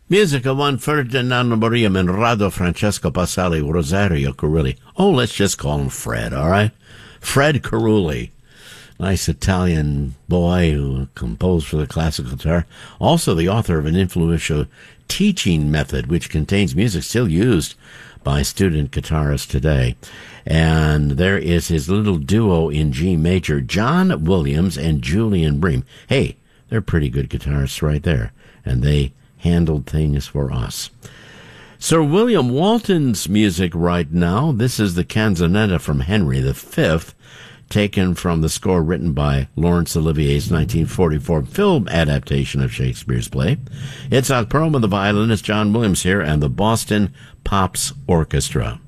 Music of one Ferdinando Maria Menrado, Francesco Passali, Rosario Carulli. Oh, let's just call him Fred, all right? Fred Carulli. Nice Italian boy who composed for the classical guitar. Also the author of an influential teaching method which contains music still used by student guitarists today. And there is his little duo in G major, John Williams and Julian Bream. Hey, they're pretty good guitarists right there. And they handled things for us. Sir William Walton's music right now. This is the canzonetta from Henry V, taken from the score written by Laurence Olivier's 1944 film adaptation of Shakespeare's play. It's a promo, the violinist John Williams here, and the Boston Pops Orchestra.